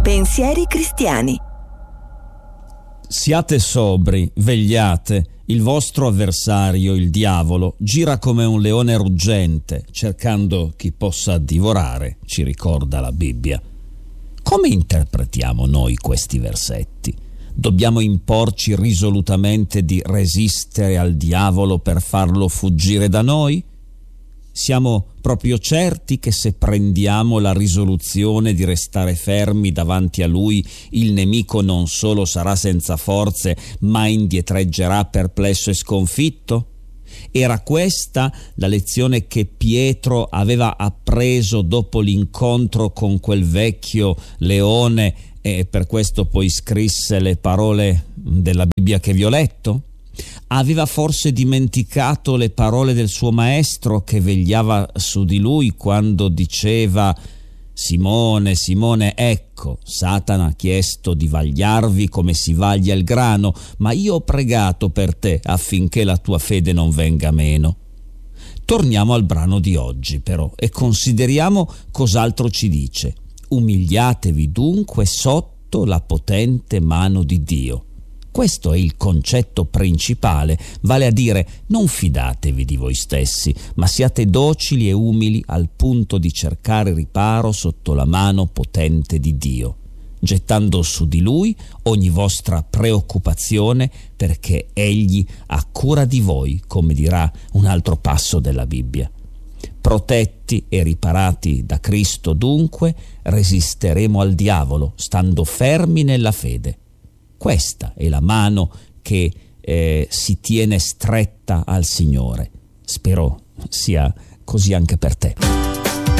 Pensieri cristiani. Siate sobri, vegliate. Il vostro avversario, il diavolo, gira come un leone ruggente, cercando chi possa divorare, ci ricorda la Bibbia. Come interpretiamo noi questi versetti? Dobbiamo imporci risolutamente di resistere al diavolo per farlo fuggire da noi? Siamo proprio certi che se prendiamo la risoluzione di restare fermi davanti a lui, il nemico non solo sarà senza forze, ma indietreggerà perplesso e sconfitto? Era questa la lezione che Pietro aveva appreso dopo l'incontro con quel vecchio leone e per questo poi scrisse le parole della Bibbia che vi ho letto? Aveva forse dimenticato le parole del suo maestro che vegliava su di lui quando diceva: Simone, Simone, ecco, Satana ha chiesto di vagliarvi come si vaglia il grano, ma io ho pregato per te affinché la tua fede non venga meno. Torniamo al brano di oggi però e consideriamo cos'altro ci dice. Umiliatevi dunque sotto la potente mano di Dio. Questo è il concetto principale, vale a dire non fidatevi di voi stessi, ma siate docili e umili al punto di cercare riparo sotto la mano potente di Dio, gettando su di Lui ogni vostra preoccupazione perché Egli ha cura di voi, come dirà un altro passo della Bibbia. Protetti e riparati da Cristo dunque, resisteremo al diavolo, stando fermi nella fede. Questa è la mano che si tiene stretta al Signore. Spero sia così anche per te.